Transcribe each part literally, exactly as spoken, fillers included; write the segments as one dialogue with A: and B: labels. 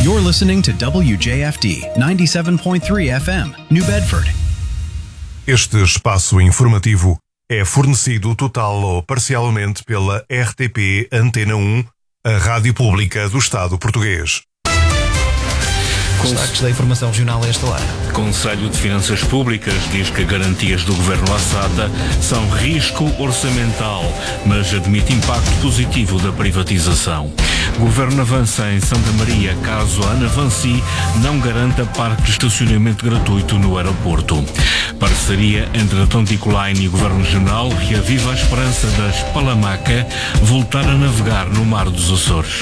A: You're listening to W J F D ninety-seven point three F M, New Bedford.
B: Este espaço informativo é fornecido total ou parcialmente pela R T P Antena um, a rádio pública do Estado português.
C: Destaques da informação regional a esta hora.
D: Conselho de Finanças Públicas diz que garantias do Governo Assata são risco orçamental, mas admite impacto positivo da privatização. Governo avança em Santa Maria caso a Anavanci não garanta parque de estacionamento gratuito no aeroporto. Parceria entre a Atlantic Line e o Governo Regional reaviva a esperança das Palamaca voltar a navegar no Mar dos Açores.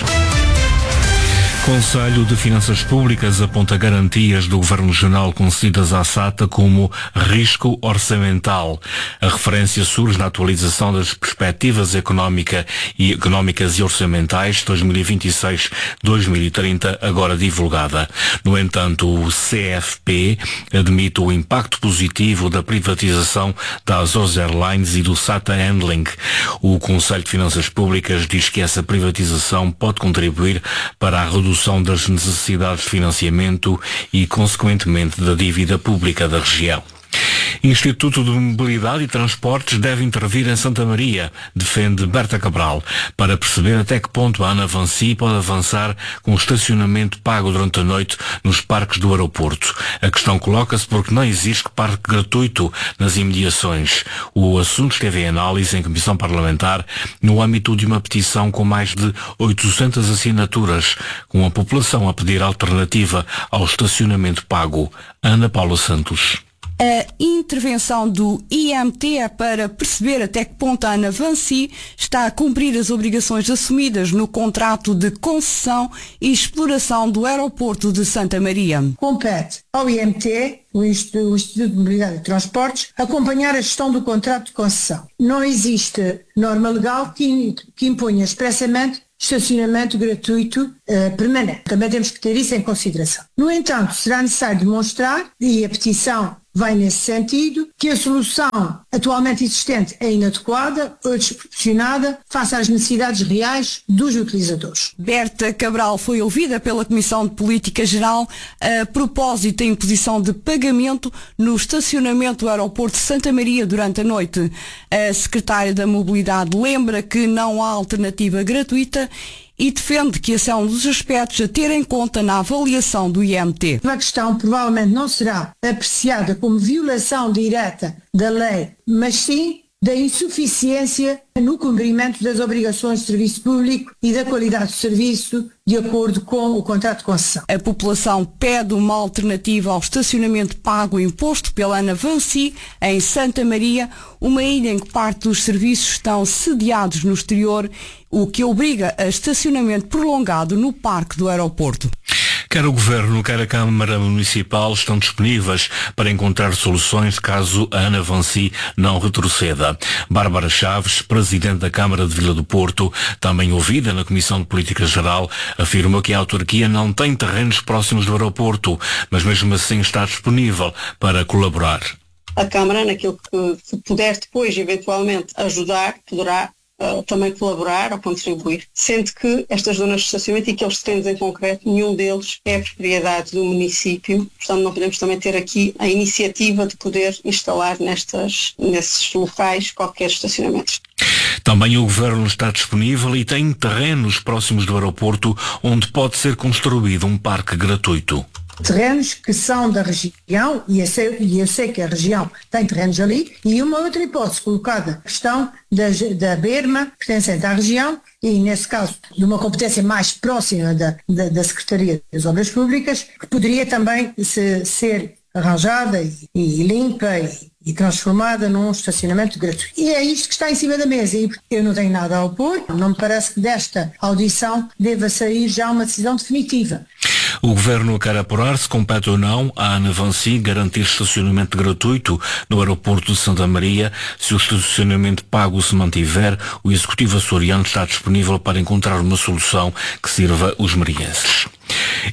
D: Conselho de Finanças Públicas aponta garantias do Governo Regional concedidas à SATA como risco orçamental. A referência surge na atualização das perspectivas económica e, económicas e orçamentais dois mil e vinte e seis a dois mil e trinta, agora divulgada. No entanto, o C F P admite o impacto positivo da privatização da Azores Airlines e do SATA Handling. O Conselho de Finanças Públicas diz que essa privatização pode contribuir para a redução das necessidades de financiamento e, consequentemente, da dívida pública da região. Instituto de Mobilidade e Transportes deve intervir em Santa Maria, defende Berta Cabral, para perceber até que ponto a Anavanci pode avançar com o estacionamento pago durante a noite nos parques do aeroporto. A questão coloca-se porque não existe parque gratuito nas imediações. O assunto esteve em análise em comissão parlamentar no âmbito de uma petição com mais de oitocentas assinaturas, com a população a pedir alternativa ao estacionamento pago. Ana Paula Santos.
E: A intervenção do I M T é para perceber até que ponto a Anavanci está a cumprir as obrigações assumidas no contrato de concessão e exploração do aeroporto de Santa Maria.
F: Compete ao I M T, o Instituto de Mobilidade e Transportes, acompanhar a gestão do contrato de concessão. Não existe norma legal que, que imponha expressamente estacionamento gratuito uh, permanente. Também temos que ter isso em consideração. No entanto, será necessário demonstrar, e a petição vai nesse sentido, que a solução atualmente existente é inadequada ou desproporcionada face às necessidades reais dos utilizadores.
E: Berta Cabral foi ouvida pela Comissão de Política Geral a propósito da imposição de pagamento no estacionamento do aeroporto de Santa Maria durante a noite. A secretária da Mobilidade lembra que não há alternativa gratuita e defende que esse é um dos aspectos a ter em conta na avaliação do I M T.
F: A questão provavelmente não será apreciada como violação direta da lei, mas sim da insuficiência no cumprimento das obrigações de serviço público e da qualidade do serviço de acordo com o contrato de concessão.
E: A população pede uma alternativa ao estacionamento pago imposto pela Anavanci em Santa Maria, uma ilha em que parte dos serviços estão sediados no exterior, o que obriga a estacionamento prolongado no parque do aeroporto.
D: Quer o Governo, quer a Câmara Municipal estão disponíveis para encontrar soluções caso a Anavanci não retroceda. Bárbara Chaves, Presidente da Câmara de Vila do Porto, também ouvida na Comissão de Política Geral, afirma que a autarquia não tem terrenos próximos do aeroporto, mas mesmo assim está disponível para colaborar.
G: A Câmara, naquilo que puder depois, eventualmente, ajudar, poderá Uh, também colaborar ou contribuir, sendo que estas zonas de estacionamento e aqueles terrenos em concreto, nenhum deles é propriedade do município, portanto não podemos também ter aqui a iniciativa de poder instalar nestas, nesses locais qualquer estacionamento.
D: Também o Governo está disponível e tem terrenos próximos do aeroporto onde pode ser construído um parque gratuito.
F: Terrenos que são da região, e eu, sei, e eu sei que a região tem terrenos ali, e uma outra hipótese colocada, a questão da, da berma pertencente à região, e nesse caso de uma competência mais próxima da, da, da Secretaria das Obras Públicas, que poderia também se, ser arranjada e, e limpa e, e transformada num estacionamento gratuito. E é isto que está em cima da mesa, e eu não tenho nada a opor, não me parece que desta audição deva sair já uma decisão definitiva.
D: O Governo quer apurar se compete ou não à Anavanci garantir estacionamento gratuito no aeroporto de Santa Maria. Se o estacionamento pago se mantiver, o Executivo açoriano está disponível para encontrar uma solução que sirva os marienses.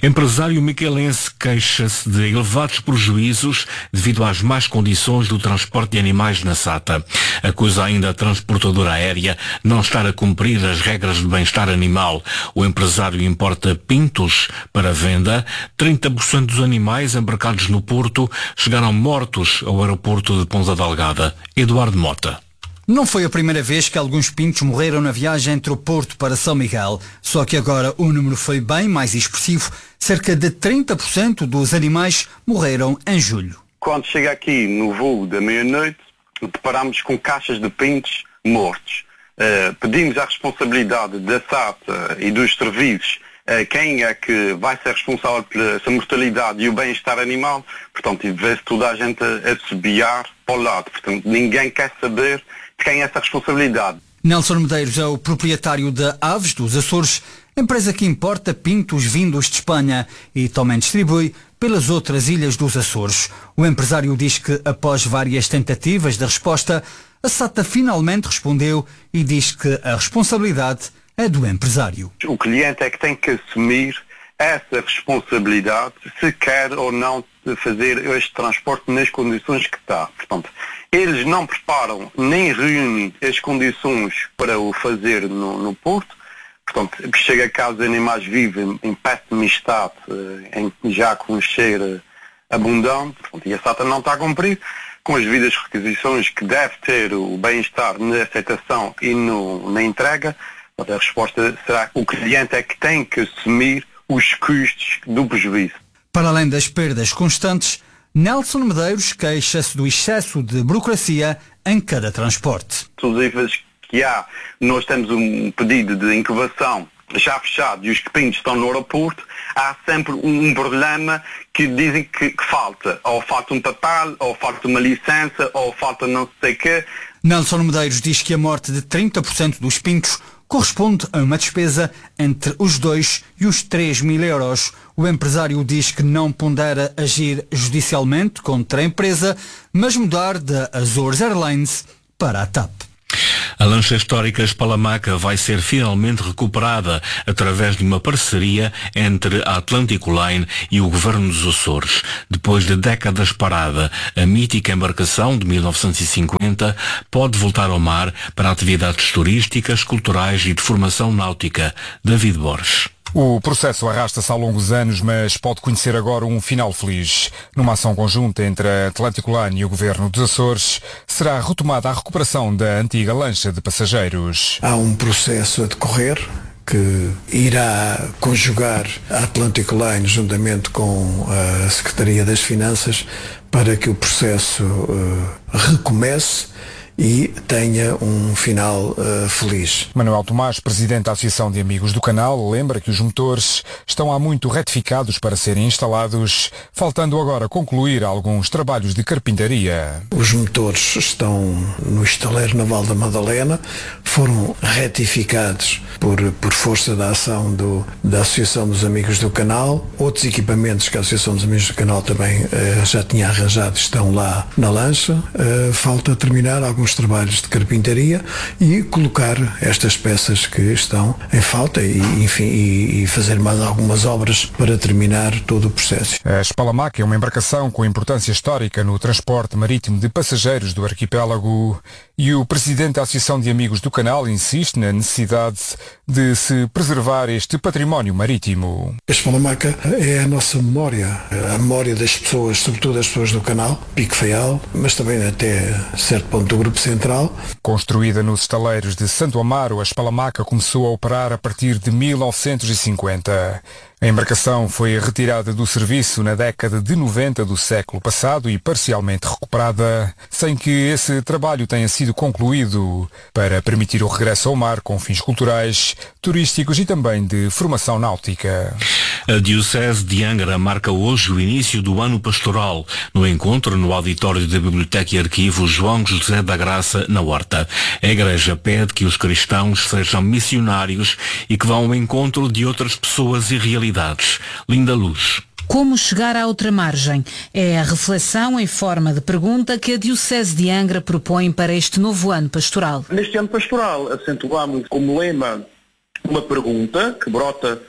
D: Empresário miquelense queixa-se de elevados prejuízos devido às más condições do transporte de animais na SATA. Acusa ainda a transportadora aérea não estar a cumprir as regras de bem-estar animal. O empresário importa pintos para venda. trinta por cento dos animais embarcados no Porto chegaram mortos ao aeroporto de Ponta Delgada. Eduardo Mota.
C: Não foi a primeira vez que alguns pintos morreram na viagem entre o Porto para São Miguel, só que agora o número foi bem mais expressivo. Cerca de trinta por cento dos animais morreram em julho.
H: Quando chega aqui no voo da meia-noite, deparamos com caixas de pintos mortos. Uh, pedimos a responsabilidade da SATA e dos serviços, uh, quem é que vai ser responsável por essa mortalidade e o bem-estar animal. Portanto, vê-se toda a gente a, a subiar para o lado. Portanto, ninguém quer saber de quem é essa responsabilidade.
C: Nelson Medeiros é o proprietário da Aves dos Açores, empresa que importa pintos vindos de Espanha e também distribui pelas outras ilhas dos Açores. O empresário diz que, após várias tentativas de resposta, a SATA finalmente respondeu e diz que a responsabilidade é do empresário.
H: O cliente é que tem que assumir essa responsabilidade se quer ou não fazer este transporte nas condições que está. Portanto, eles não preparam nem reúnem as condições para o fazer no, no Porto. Portanto, que chega a casa animais vivos em péssimo estado, em, já com um cheiro abundante, portanto, e a SATA não está a cumprir com as devidas requisições que deve ter o bem-estar na aceitação e no, na entrega. Portanto, a resposta será que o cliente é que tem que assumir os custos do prejuízo.
C: Para além das perdas constantes, Nelson Medeiros queixa-se do excesso de burocracia em cada transporte.
H: Todas as vezes que há, nós temos um pedido de incubação já fechado e os pintos estão no aeroporto, há sempre um problema que dizem que, que falta. Ou falta um papel, ou falta uma licença, ou falta não sei o quê.
C: Nelson Medeiros diz que a morte de trinta por cento dos pintos corresponde a uma despesa entre os dois e os três mil euros. O empresário diz que não pondera agir judicialmente contra a empresa, mas mudar da Azores Airlines para a TAP.
D: A lancha histórica Spalamaca vai ser finalmente recuperada através de uma parceria entre a Atlantic Line e o Governo dos Açores. Depois de décadas parada, a mítica embarcação de mil novecentos e cinquenta pode voltar ao mar para atividades turísticas, culturais e de formação náutica. David Borges.
I: O processo arrasta-se ao longo dos anos, mas pode conhecer agora um final feliz. Numa ação conjunta entre a Atlantic Line e o Governo dos Açores, será retomada a recuperação da antiga lancha de passageiros.
J: Há um processo a decorrer que irá conjugar a Atlantic Line juntamente com a Secretaria das Finanças para que o processo uh, recomece e tenha um final uh, feliz.
I: Manuel Tomás, presidente da Associação de Amigos do Canal, lembra que os motores estão há muito retificados para serem instalados, faltando agora concluir alguns trabalhos de carpintaria.
J: Os motores estão no estaleiro naval da Madalena, foram retificados por, por força da ação do, da Associação dos Amigos do Canal. Outros equipamentos que a Associação dos Amigos do Canal também uh, já tinha arranjado estão lá na lancha. Uh, falta terminar alguns alguns trabalhos de carpintaria e colocar estas peças que estão em falta e, enfim, e, e fazer mais algumas obras para terminar todo o processo.
I: A Spalamaca é uma embarcação com importância histórica no transporte marítimo de passageiros do arquipélago e o presidente da Associação de Amigos do Canal insiste na necessidade de se preservar este património marítimo.
J: A Spalamaca é a nossa memória, a memória das pessoas, sobretudo das pessoas do Canal, Pico Faial, mas também até certo ponto do Grupo Central.
I: Construída nos estaleiros de Santo Amaro, a Spalamaca começou a operar a partir de mil novecentos e cinquenta. A embarcação foi retirada do serviço na década de noventa do século passado e parcialmente recuperada, sem que esse trabalho tenha sido concluído, para permitir o regresso ao mar com fins culturais, turísticos e também de formação náutica.
D: A Diocese de Angra marca hoje o início do ano pastoral, no encontro no auditório da Biblioteca e Arquivo João José da Graça, na Horta. A Igreja pede que os cristãos sejam missionários e que vão ao encontro de outras pessoas e realidades. Linda Luz.
K: Como chegar à outra margem? É a reflexão em forma de pergunta que a Diocese de Angra propõe para este novo ano pastoral.
L: Neste ano pastoral acentuamos como lema uma pergunta que brota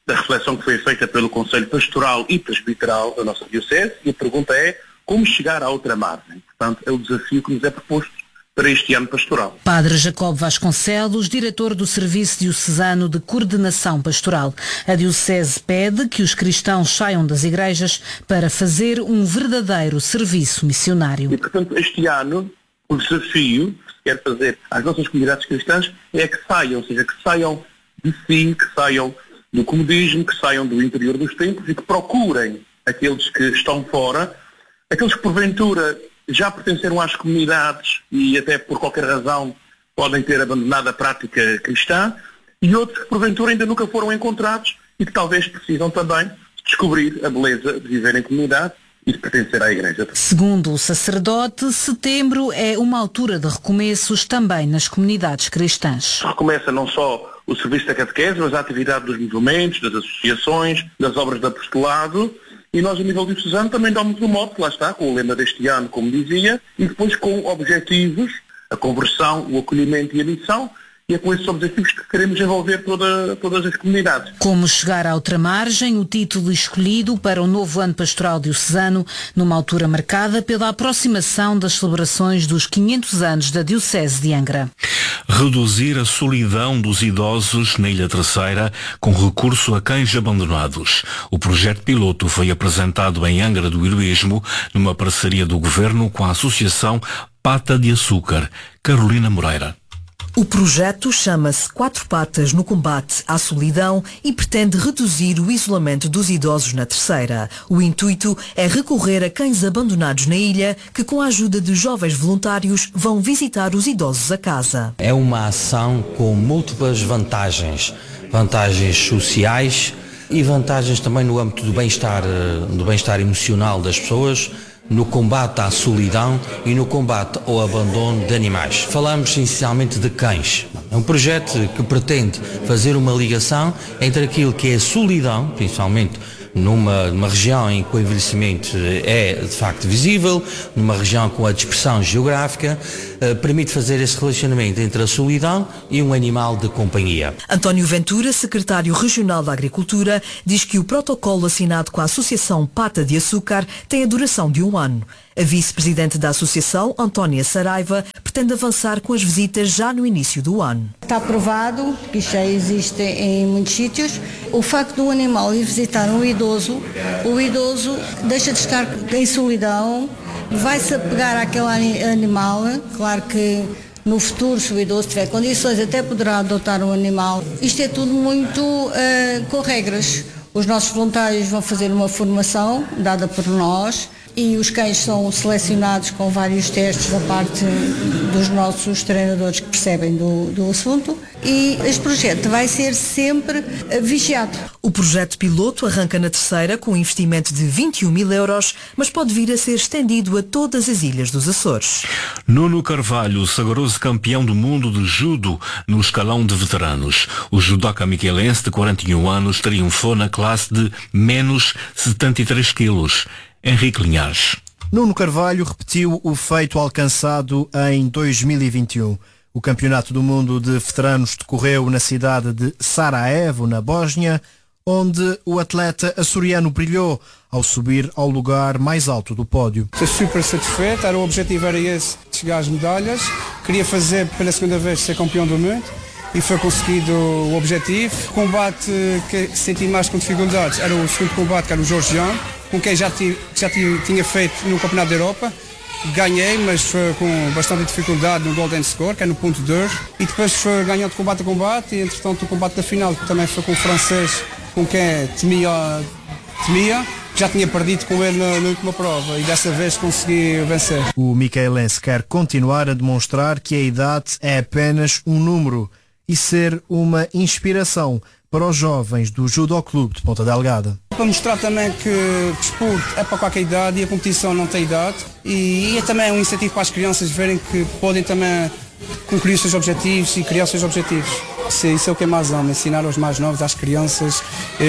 L: da reflexão que foi feita pelo Conselho Pastoral e Presbiteral da nossa Diocese, e a pergunta é como chegar à outra margem. Portanto, é o desafio que nos é proposto para este ano pastoral.
K: Padre Jacobo Vasconcelos, diretor do Serviço Diocesano de Coordenação Pastoral. A Diocese pede que os cristãos saiam das igrejas para fazer um verdadeiro serviço missionário.
L: E, portanto, este ano, o desafio que se quer fazer às nossas comunidades cristãs é que saiam, ou seja, que saiam de si, que saiam do comodismo, que saiam do interior dos templos e que procurem aqueles que estão fora, aqueles que porventura já pertenceram às comunidades e até por qualquer razão podem ter abandonado a prática cristã, e outros que porventura ainda nunca foram encontrados e que talvez precisam também descobrir a beleza de viver em comunidade e de pertencer à Igreja.
K: Segundo o sacerdote, setembro é uma altura de recomeços também nas comunidades cristãs.
L: Recomeça não só o serviço da catequese, mas a atividade dos movimentos, das associações, das obras de apostolado, e nós a nível diocesano também damos o mote, lá está, com o lema deste ano, como dizia, e depois com objetivos, a conversão, o acolhimento e a missão, e é com esses objetivos que queremos envolver toda, todas as comunidades.
K: Como chegar à outra margem, o título escolhido para o novo ano pastoral diocesano, numa altura marcada pela aproximação das celebrações dos quinhentos anos da Diocese de Angra.
D: Reduzir a solidão dos idosos na Ilha Terceira com recurso a cães abandonados. O projeto piloto foi apresentado em Angra do Heroísmo, numa parceria do Governo com a Associação Pata de Açúcar. Carolina Moreira.
M: O projeto chama-se Quatro Patas no Combate à Solidão e pretende reduzir o isolamento dos idosos na Terceira. O intuito é recorrer a cães abandonados na ilha que, com a ajuda de jovens voluntários, vão visitar os idosos a casa.
N: É uma ação com múltiplas vantagens. Vantagens sociais e vantagens também no âmbito do bem-estar, do bem-estar emocional das pessoas, no combate à solidão e no combate ao abandono de animais. Falamos essencialmente de cães. É um projeto que pretende fazer uma ligação entre aquilo que é a solidão, principalmente numa, numa região em que o envelhecimento é de facto visível, numa região com a dispersão geográfica, eh, permite fazer esse relacionamento entre a solidão e um animal de companhia.
M: António Ventura, secretário regional da Agricultura, diz que o protocolo assinado com a Associação Pata de Açúcar tem a duração de um ano. A vice-presidente da Associação, Antónia Saraiva, pretende avançar com as visitas já no início do ano.
O: Está provado, que isto já existe em muitos sítios, o facto do animal ir visitar um idoso, o idoso deixa de estar em solidão, vai-se apegar àquele animal, claro que no futuro, se o idoso tiver condições, até poderá adotar um animal. Isto é tudo muito uh, com regras. Os nossos voluntários vão fazer uma formação dada por nós, e os cães são selecionados com vários testes da parte dos nossos treinadores que percebem do, do assunto, e este projeto vai ser sempre vigiado.
M: O projeto piloto arranca na Terceira com um investimento de vinte e um mil euros, mas pode vir a ser estendido a todas as ilhas dos Açores.
D: Nuno Carvalho sagrou-se campeão do mundo de judo no escalão de veteranos. O judoca miquelense de quarenta e um anos triunfou na classe de menos setenta e três quilos. Henrique Linhares.
P: Nuno Carvalho repetiu o feito alcançado em dois mil e vinte e um. O Campeonato do Mundo de Veteranos decorreu na cidade de Sarajevo, na Bósnia, onde o atleta açoriano brilhou ao subir ao lugar mais alto do pódio.
Q: Estou super satisfeito, era o objetivo era esse, chegar às medalhas. Queria fazer pela segunda vez ser campeão do mundo e foi conseguido o objetivo. O combate que senti mais com dificuldades era o segundo combate, que era o georgiano, com quem já, ti, já ti, tinha feito no Campeonato da Europa. Ganhei, mas foi com bastante dificuldade no Golden Score, que é no ponto dois. E depois foi ganhando combate a combate, e entretanto o combate da final, que também foi com o francês, com quem temia, temia. Já tinha perdido com ele na, na última prova, e dessa vez consegui vencer.
P: O miquelense quer continuar a demonstrar que a idade é apenas um número e ser uma inspiração para os jovens do Judo Clube de Ponta Delgada.
Q: Para mostrar também que o desporto é para qualquer idade e a competição não tem idade, e é também um incentivo para as crianças verem que podem também concluir os seus objetivos e criar os seus objetivos. Isso é o que é mais amo, ensinar aos mais novos, às crianças,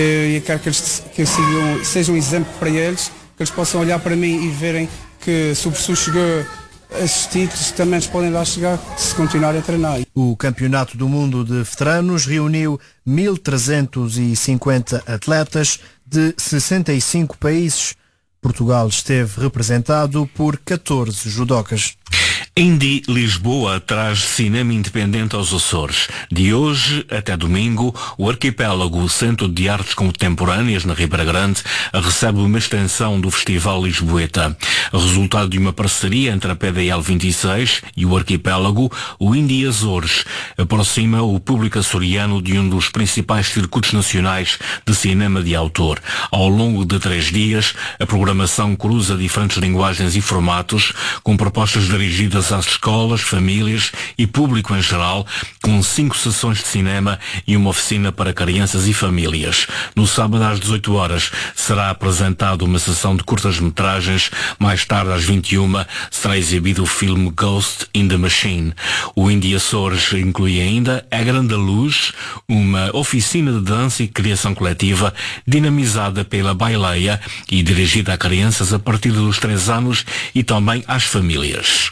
Q: e quero que eles que sejam, sejam um exemplo para eles, que eles possam olhar para mim e verem que se o professor chegou Esses títulos também se podem lá chegar se continuarem a treinar.
P: O Campeonato do Mundo de Veteranos reuniu mil trezentos e cinquenta atletas de sessenta e cinco países. Portugal esteve representado por catorze judocas.
D: Indy Lisboa traz cinema independente aos Açores. De hoje até domingo, o Arquipélago Centro de Artes Contemporâneas, na Ribeira Grande, recebe uma extensão do Festival Lisboeta. Resultado de uma parceria entre a P D L vinte e seis e o Arquipélago, o Indy Açores aproxima o público açoriano de um dos principais circuitos nacionais de cinema de autor. Ao longo de três dias, a programação cruza diferentes linguagens e formatos, com propostas dirigidas às escolas, famílias e público em geral, com cinco sessões de cinema e uma oficina para crianças e famílias. No sábado às dezoito horas será apresentada uma sessão de curtas-metragens. Mais tarde às vinte e uma será exibido o filme Ghost in the Machine. O Indy Açores inclui ainda A Grande Luz, uma oficina de dança e criação coletiva dinamizada pela Baileia e dirigida a crianças a partir dos três anos e também às famílias.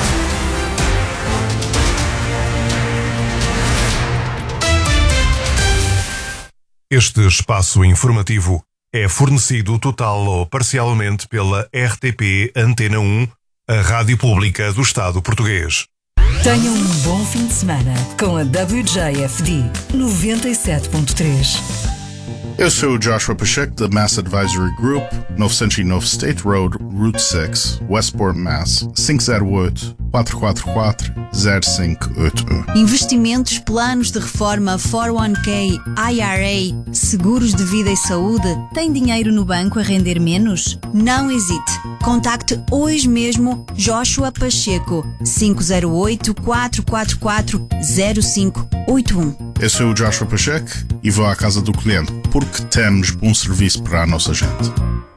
B: Este espaço informativo é fornecido total ou parcialmente pela R T P Antena um, a rádio pública do Estado português.
M: Tenham um bom fim de semana com a W J F D noventa e sete ponto três.
R: Eu sou o Joshua Pacheco da Mass Advisory Group, novecentos e nove State Road, Route seis, Westport, Mass. cinco zero oito, quatro quatro quatro, zero cinco oito um.
S: Investimentos, planos de reforma, quatro um K, I R A, seguros de vida e saúde. Tem dinheiro no banco a render menos? Não hesite. Contacte hoje mesmo Joshua Pacheco, cinco zero oito, quatro quatro quatro, zero cinco oito um.
R: Eu sou o Joshua Pacheco e vou à casa do cliente porque temos bom serviço para a nossa gente.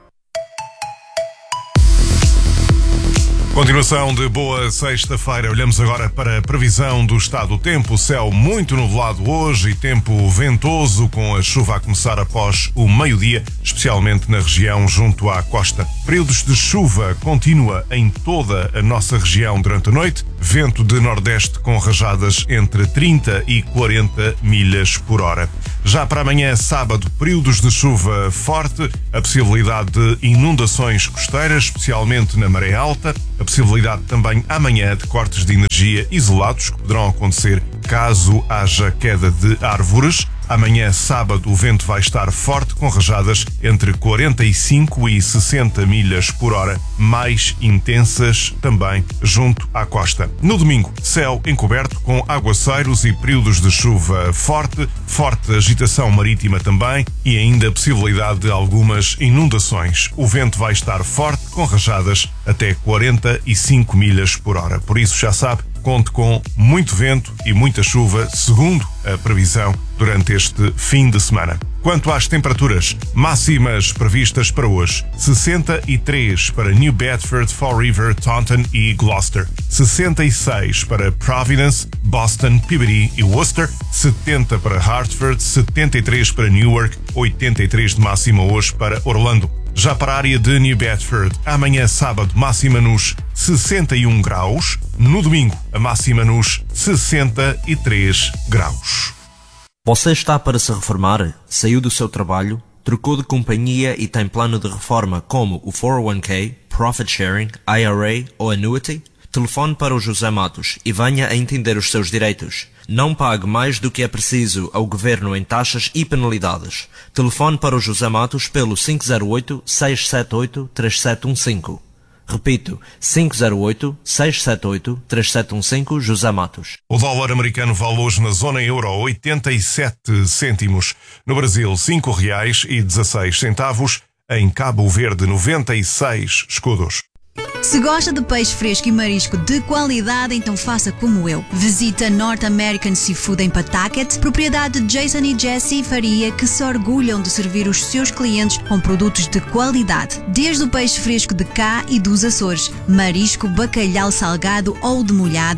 B: Continuação de boa sexta-feira. Olhamos agora para a previsão do estado do tempo. Céu muito nublado hoje e tempo ventoso, com a chuva a começar após o meio-dia, especialmente na região junto à costa. Períodos de chuva continua em toda a nossa região durante a noite. Vento de nordeste com rajadas entre trinta e quarenta milhas por hora. Já para amanhã, sábado, períodos de chuva forte, a possibilidade de inundações costeiras, especialmente na maré alta, a possibilidade também amanhã de cortes de energia isolados que poderão acontecer caso haja queda de árvores. Amanhã, sábado, o vento vai estar forte com rajadas entre quarenta e cinco e sessenta milhas por hora, mais intensas também junto à costa. No domingo, céu encoberto com aguaceiros e períodos de chuva forte, forte agitação marítima também e ainda a possibilidade de algumas inundações. O vento vai estar forte com rajadas até quarenta e cinco milhas por hora. Por isso, já sabe, conte com muito vento e muita chuva, segundo a previsão, durante este fim de semana. Quanto às temperaturas, máximas previstas para hoje: sessenta e três para New Bedford, Fall River, Taunton e Gloucester, sessenta e seis para Providence, Boston, Peabody e Worcester, setenta para Hartford, setenta e três para Newark, oitenta e três de máxima hoje para Orlando. Já para a área de New Bedford, amanhã sábado, máxima nos sessenta e um graus. No domingo, a máxima nos sessenta e três graus.
T: Você está para se reformar? Saiu do seu trabalho? Trocou de companhia e tem plano de reforma como o quatro oh um K, Profit Sharing, I R A ou Annuity? Telefone para o José Matos e venha a entender os seus direitos. Não pague mais do que é preciso ao Governo em taxas e penalidades. Telefone para o José Matos pelo cinco zero oito, seis sete oito, três sete um cinco. Repito, cinco zero oito, seis sete oito, três sete um cinco, José Matos.
B: O dólar americano vale hoje na zona euro oitenta e sete cêntimos. No Brasil, cinco reais e dezasseis centavos. Em Cabo Verde, noventa e seis escudos.
S: Se gosta de peixe fresco e marisco de qualidade, então faça como eu. Visita North American Seafood em Pawtucket, propriedade de Jason e Jessie Faria, que se orgulham de servir os seus clientes com produtos de qualidade. Desde o peixe fresco de cá e dos Açores, marisco, bacalhau salgado ou demolhado,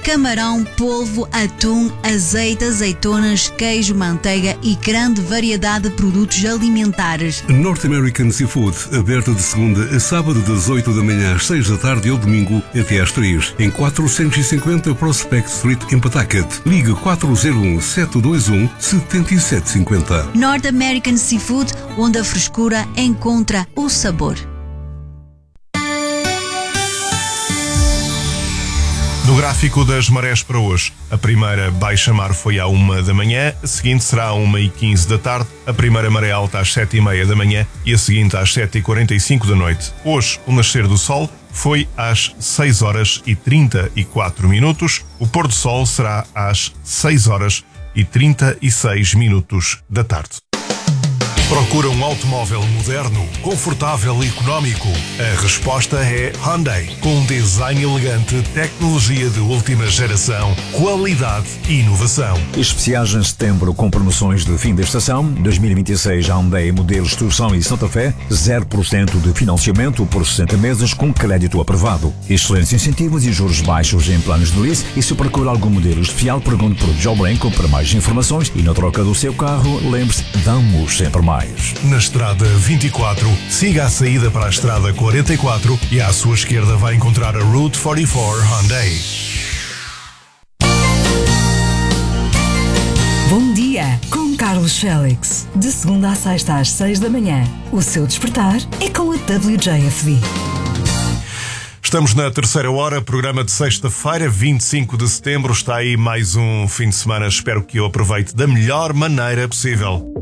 S: camarão, polvo, atum, azeite, azeitonas, queijo, manteiga e grande variedade de produtos alimentares.
U: North American Seafood, aberta de segunda a sábado das oito da manhã às seis da tarde e ao domingo até às três, em quatrocentos e cinquenta Prospect Street em Pawtucket. Ligue quatro zero um, sete dois um, sete sete cinco zero.
S: North American Seafood, onde a frescura encontra o sabor.
B: No gráfico das marés para hoje, a primeira baixa-mar foi à uma da manhã, a seguinte será à uma e quinze da tarde, a primeira maré alta às sete e meia da manhã e a seguinte às sete e quarenta e cinco da noite. Hoje, o nascer do sol foi às seis horas e trinta e quatro minutos, o pôr do sol será às seis horas e trinta e seis minutos da tarde. Procura um automóvel moderno, confortável e económico? A resposta é Hyundai. Com design elegante, tecnologia de última geração, qualidade e inovação.
V: Especiais em setembro com promoções de fim da estação. dois mil e vinte e seis Hyundai modelos Tucson e Santa Fé. zero por cento de financiamento por sessenta meses com crédito aprovado. Excelentes incentivos e juros baixos em planos de lease. E se procura algum modelo especial, pergunte por João Branco para mais informações. E na troca do seu carro, lembre-se, damos sempre mais.
B: Na estrada vinte e quatro, siga a saída para a estrada quarenta e quatro e à sua esquerda vai encontrar a Route quarenta e quatro Hyundai.
W: Bom dia, com Carlos Félix. De segunda à sexta às seis da manhã. O seu despertar é com a W J F D.
B: Estamos na terceira hora, programa de sexta-feira, vinte e cinco de setembro. Está aí mais um fim de semana. Espero que eu aproveite da melhor maneira possível.